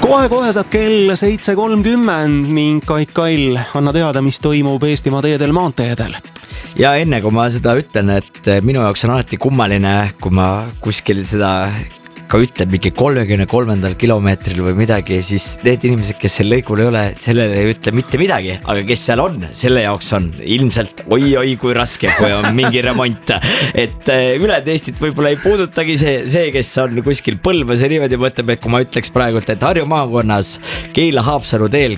Kohe saab kell 7.30 ning Kait Kall, anna teada, mis toimub Eestimaa teedel, maanteedel. Ja enne kui ma seda ütlen, et minu jaoks on alati kummaline, kui ma kuskil seda ka ütleb mingi 33. kilomeetril või midagi, siis need inimesed, kes seal lõigul ei ole, sellele ei ütle mitte midagi, aga kes seal on, selle jaoks on ilmselt oi kui raske, kui on mingi remont. Et üled Eestit võib-olla ei puudutagi see, kes on kuskil Põlvas ja niimoodi mõtleb, et kui ma ütleks praegult, et Harju maakonnas Keila-Haapsalu teel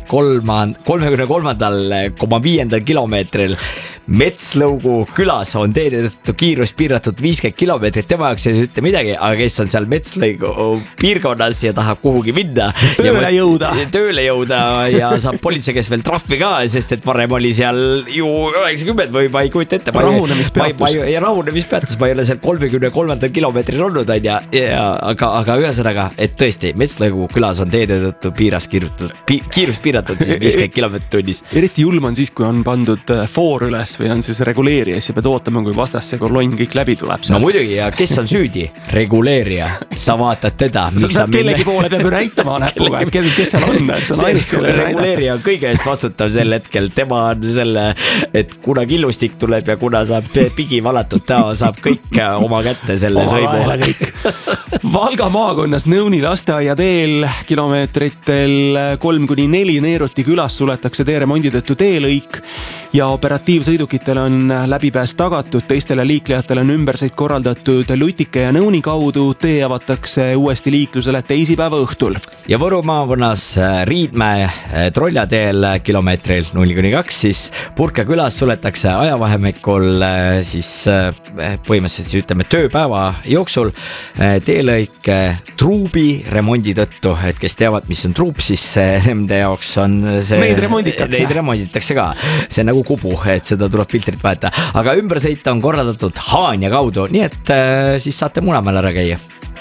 33,5 kilomeetril Metslõugu külas on teede tõttu kiirus piiratud 50 kilomeetrit, tema jaoks ei ütle midagi, aga kes on seal Metslõigu piirkonnas ja tahab kuhugi minna tööle jõuda ja saab politsei käest veel trahvi ka, sest et varem oli seal ju 90 või ma ei kujuta ette. Rahunemispeatus, ma ei ole seal 33. kilomeetril olnud, aga ühesõnaga, et tõesti Metslõigu külas on teede tõttu kiirus piiratud siis 50 kilomeetrit tunnis. Eriti julm on siis, kui on pandud foor üles või on siis reguleerija, siis pead ootama, kui vastasse kolonn kõik läbi tuleb. No muidugi, ja kes on süüdi? Reguleerija. Sa vaatad teda. Kellegi poole peab ju näitama näpuga, et kes seal on. Reguleerija on kõige eest vastutav sel hetkel. Tema on selle, et kuna killustik tuleb ja kuna saab pigi valatud, ta saab kõik oma kätte selle sõimu. Valga maakonnas Nõuni lasteaia teel kilomeetritel 3-4 Neeruti külas suletakse tee remondi tõttu teelõik ja operatiivsõidukitel on läbipääs tagatud, teistele liiklejatele on ümbersõit korraldatud Lutike ja Nõuni kaudu, tee avatakse uuesti liiklusele teisipäeva õhtul. Ja Võru maakonnas Riidmäe Troljateel kilomeetril 0-2, siis Purke külas suletakse ajavahemikul siis põhimõtteliselt ütleme tööpäeva jooksul teelõik Truubi remondi tõttu, et kes teavad, mis on truub, siis nende jaoks on see... Neid remonditakse ka. See on nagu kubu, et seda tuleb filtrit vahetada. Aga ümbersõita on korraldatud Haanja kaudu, nii et siis saate Munamäel ära käia.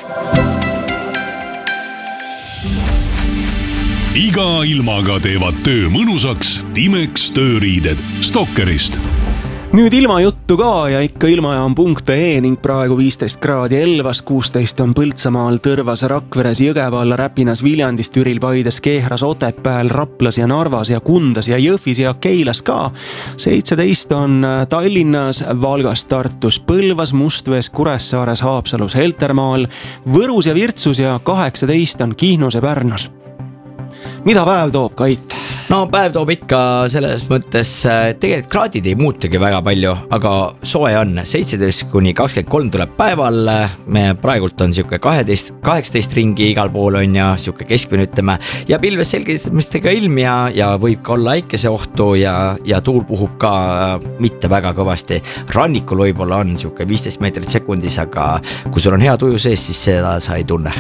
Iga ilmaga teevad töö mõnusaks Timex tööriided Stokkerist. Nüüd ilmajuttu ka ja ikka ilmajaam.ee ning praegu 15 kraadi Elvas, 16 on Põltsamaal, Tõrvas, Rakveres, Jõgeval, Räpinas, Viljandis, Türil, Paides, Kehras, Otepääl, Raplas ja Narvas ja Kundas ja Jõhvis ja Keilas ka. 17 on Tallinnas, Valgas, Tartus, Põlvas, Mustvees, Kuressaares, Haapsalus, Heltermaal, Võrus ja Virtsus ja 18 on Kihnus ja Pärnus. Mida päev toob, Kait? No päev toob ikka selles mõttes, tegelikult kraadid ei muutugi väga palju, aga soe on 17-23 tuleb päeval, me praegult on siuke 18 ringi igal pool on ja siuke keskmine ütleme ja pilves selgestamistega ilm ja võib ka olla äikeseohtu ja tuul puhub ka mitte väga kõvasti. Rannikul võib-olla on siuke 15 meetrit sekundis, aga kui sul on hea tuju sees, siis seda sa ei tunne.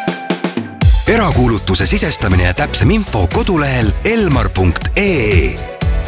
Erakuulutuse sisestamine ja täpsem info kodulehel elmar.ee